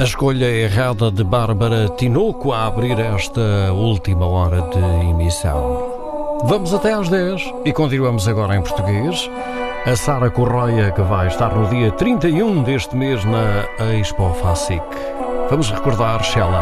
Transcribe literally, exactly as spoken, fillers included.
A escolha errada de Bárbara Tinoco a abrir esta última hora de emissão. Vamos até às dez e continuamos agora em português. A Sara Correia, que vai estar no dia trinta e um deste mês na Expo F A S I C. Vamos recordar Sheila.